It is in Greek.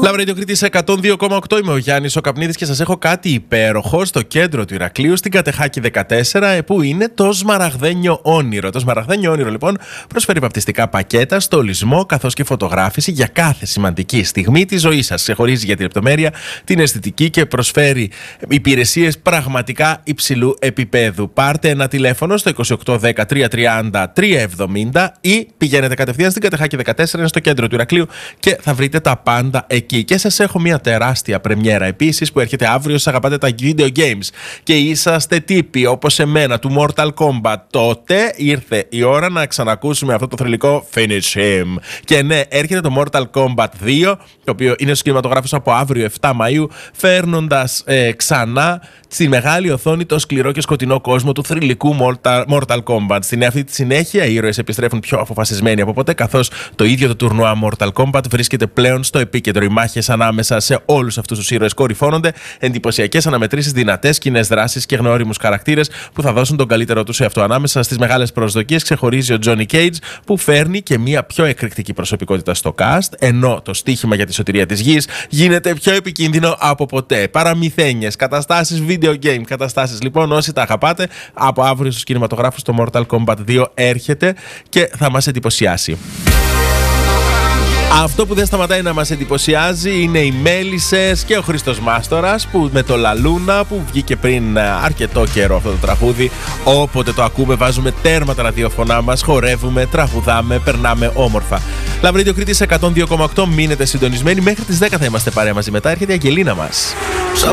Λαμπρίδιο Κρήτης 102,8. Είμαι ο Γιάννης ο Καπνίδης και σας έχω κάτι υπέροχο στο κέντρο του Ηρακλείου, στην Κατεχάκη 14, που είναι το Σμαραγδένιο Όνειρο. Το Σμαραγδένιο Όνειρο, λοιπόν, προσφέρει βαπτιστικά πακέτα, στολισμό καθώς και φωτογράφηση για κάθε σημαντική στιγμή της ζωής σας. Ξεχωρίζει για τη λεπτομέρεια, την αισθητική και προσφέρει υπηρεσίες πραγματικά υψηλού επίπεδου. Πάρτε ένα τηλέφωνο στο 2810 330 370 ή πηγαίνετε κατευθείαν στην Κατεχάκη 14, είναι στο κέντρο του Ηρακλείου και θα βρείτε τα πάντα εκεί. Και σας έχω μια τεράστια πρεμιέρα επίσης που έρχεται αύριο. Σας αγαπάτε τα video games και είσαστε τύποι όπως εμένα του Mortal Kombat, τότε ήρθε η ώρα να ξανακούσουμε αυτό το θρυλικό Finish Him. Και ναι, έρχεται το Mortal Kombat 2, το οποίο είναι στους κινηματογράφους από αύριο 7 Μαΐου, φέρνοντας ξανά στη μεγάλη οθόνη το σκληρό και σκοτεινό κόσμο του θρυλικού Mortal Kombat. Στην αυτή τη συνέχεια, οι ήρωες επιστρέφουν πιο αποφασισμένοι από ποτέ, καθώς το ίδιο το τουρνουά Mortal Kombat βρίσκεται πλέον στο επίκεντρο. Οι μάχες ανάμεσα σε όλους αυτούς τους ήρωες κορυφώνονται, εντυπωσιακές αναμετρήσεις, δυνατές κοινές δράσεις και γνώριμους χαρακτήρες που θα δώσουν τον καλύτερό τους σε αυτό. Ανάμεσα στις μεγάλες προσδοκίες ξεχωρίζει ο Johnny Cage, που φέρνει και μια πιο εκρηκτική προσωπικότητα στο cast, ενώ το στοίχημα για τη σωτηρία της γης γίνεται πιο επικίνδυνο από ποτέ. Παραμυθένιες, καταστάσεις video game, καταστάσεις λοιπόν, όσοι τα αγαπάτε, από αύριο στους κινηματογράφους το Mortal Kombat 2 έρχεται και θα μας εντυπωσιάσει. Αυτό που δεν σταματάει να μας εντυπωσιάζει είναι οι Μέλισσες και ο Χρήστος Μάστορας, που με το Λαλούνα, που βγήκε πριν αρκετό καιρό αυτό το τραγούδι, όποτε το ακούμε βάζουμε τέρμα τα ραδιοφωνά μας, χορεύουμε, τραγουδάμε, περνάμε όμορφα. Λαμπρίδιο Κρήτης 102,8, μείνετε συντονισμένοι, μέχρι τις 10 θα είμαστε παρέα μαζί. Μετά έρχεται η Αγγελίνα μας.